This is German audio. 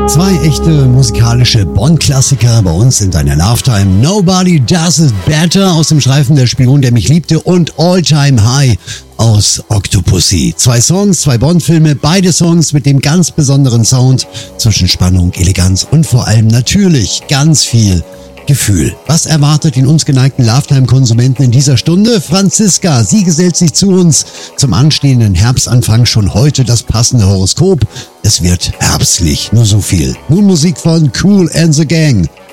Zwei echte musikalische Bond-Klassiker bei uns in deiner Lifetime. Nobody Does It Better aus dem Streifen Der Spion, der mich liebte und All Time High aus Octopussy. Zwei Songs, zwei Bond-Filme, beide Songs mit dem ganz besonderen Sound zwischen Spannung, Eleganz und vor allem natürlich ganz viel Gefühl. Was erwartet den uns geneigten Lifetime-Konsumenten in dieser Stunde? Franziska, sie gesellt sich zu uns zum anstehenden Herbstanfang. Schon heute das passende Horoskop. Es wird herbstlich, nur so viel. Nun Musik von Kool and the Gang.